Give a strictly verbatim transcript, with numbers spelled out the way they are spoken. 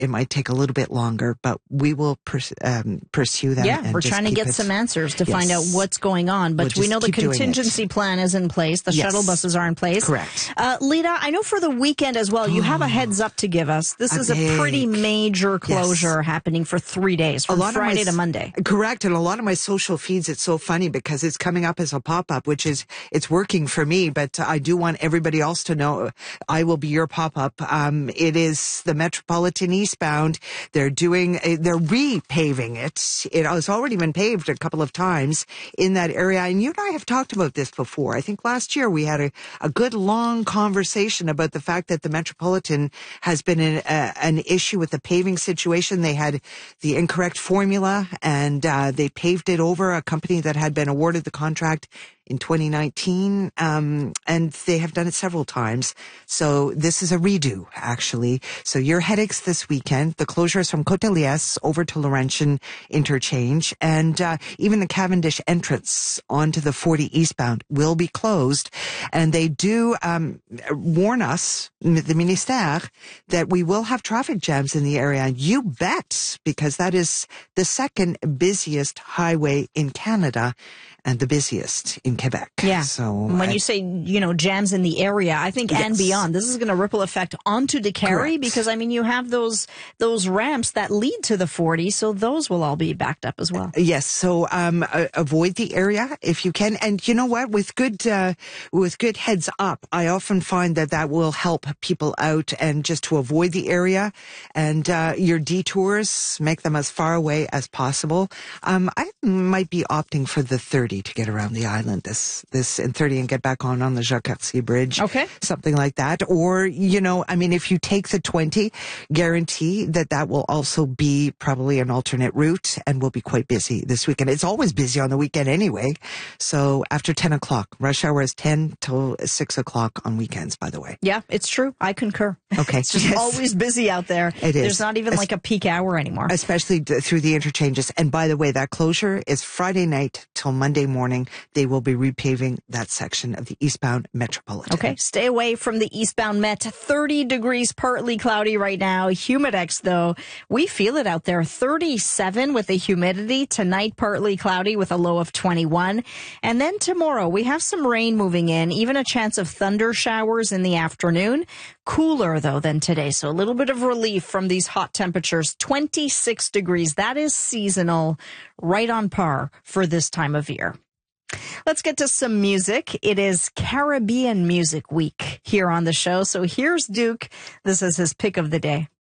it might take a little bit longer, but we will pers- um, pursue that. Yeah, and we're just trying to keep get it- some answers to Yes. find out what's going on. But We'll we know just the keep doing contingency it. plan is in place. The Yes. shuttle buses are in place. Correct. Uh, Lita, I know for the weekend as well, you have a heads up to give us. This A is a pretty big- major closure Yes. happening for three days, from Friday of to my, Monday. Correct. And a lot of my social feeds, it's so funny because it's coming up as a pop-up, which is, it's working for me, but I do want everybody else to know I will be your pop-up. Um, it is the Metropolitan eastbound. They're doing, they're repaving it. It has already been paved a couple of times in that area. And you and I have talked about this before. I think last year we had a, a good long conversation about the fact that the Metropolitan has been an, uh, an issue with the paving situation. They had the incorrect formula and uh, they paved it over a company that had been awarded the contract in twenty nineteen, um, and they have done it several times. So this is a redo, actually. So your headaches this weekend, the closure is from Côte d'Elias over to Laurentian Interchange, and uh, even the Cavendish entrance onto the forty eastbound will be closed. And they do um, warn us, the Ministère, that we will have traffic jams in the area. You bet, because that is the second busiest highway in Canada and the busiest in Quebec. Yeah. So when I, you say, you know, jams in the area, I think and Yes. beyond, this is going to ripple effect onto DeCarry Correct. because, I mean, you have those those ramps that lead to the forty, so those will all be backed up as well. Yes, so um, uh, avoid the area if you can, and you know what? With good, uh, with good heads up, I often find that that will help people out, and just to avoid the area, and uh, your detours, make them as far away as possible. Um, I might be opting for the thirty to get around the island this this and thirty and get back on on the Jacques Cartier Bridge. Okay, something like that, or you know, I mean, if you take the twenty, guarantee that that will also be probably an alternate route, and will be quite busy this weekend. It's always busy on the weekend anyway. So after ten o'clock, rush hour is ten till six o'clock on weekends, by the way. Yeah, it's true. I concur. Okay. It's just Yes. always busy out there. It is. There's not even Es- like a peak hour anymore. Especially d- through the interchanges. And by the way, that closure is Friday night till Monday morning. They will be repaving that section of the eastbound Metropolitan. Okay, stay away from the eastbound Met. thirty degrees, partly cloudy right now. Humidex, though, we feel it out there. thirty-seven with the humidity. Tonight, partly cloudy with a low of twenty-one. And then tomorrow, we have some rain moving in, even a chance of thunder showers in the afternoon. Cooler, though, than today. So a little bit of relief from these hot temperatures. twenty-six degrees. That is seasonal, right on par for this time of year. Let's get to some music. It is Caribbean Music Week here on the show. So here's Duke. This is his pick of the day.